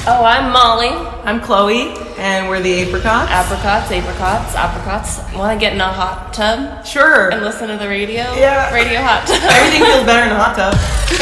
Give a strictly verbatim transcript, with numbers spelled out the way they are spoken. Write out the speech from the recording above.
Oh, I'm Molly. I'm Chloe, and we're the Apricots. Apricots, apricots, apricots. Want to get in a hot tub Sure. and listen to the radio? Yeah. Radio hot tub. Everything feels better in a hot tub.